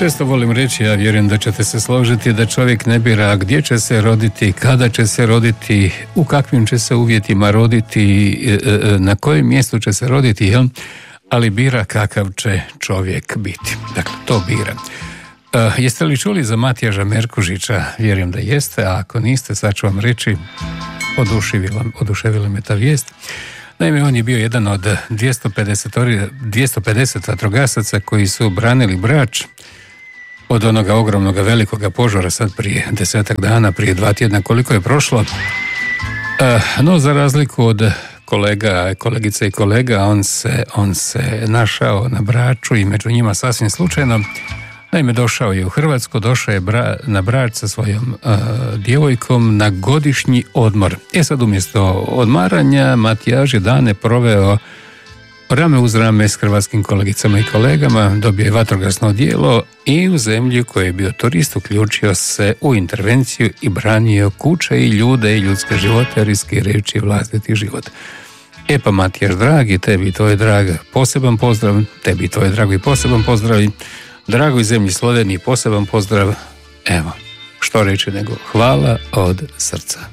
Često volim reći, ja vjerujem da ćete se složiti, da čovjek ne bira gdje će se roditi, kada će se roditi, u kakvim će se uvjetima roditi, na kojem mjestu će se roditi, jel? Ali bira kakav će čovjek biti. Dakle, to bira. Jeste li čuli za Matijaža Merkužića? Vjerujem da jeste, a ako niste, sad ću vam reći, oduševila me ta vijest. Naime, on je bio jedan od 250 vatrogasaca koji su branili Brač od onoga ogromnog velikoga požara sad prije 10 dana, prije 2 tjedna koliko je prošlo. No, za razliku od kolegice i kolega, on se našao na Braču i među njima sasvim slučajno. Naime, došao je u Hrvatsku, došao je na Brač sa svojom djevojkom na godišnji odmor. Sad umjesto odmaranja, Matijaž je dane proveo rame uz rame s hrvatskim kolegicama i kolegama, dobio je vatrogasno odijelo i u zemlji u kojoj je bio turist uključio se u intervenciju i branio kuće i ljude i ljudske živote, riskirajući vlastiti život. Pa Matijaž, dragi, tebi i tvoj drag poseban pozdrav, tebi i tvoj dragi poseban pozdrav, dragoj zemlji Sloveniji poseban pozdrav. Evo, što reći nego hvala od srca.